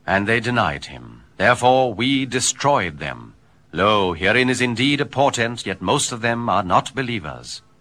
And they denied him. Therefore we destroyed them. Lo, herein is indeed a portent, yet most of them are not believers.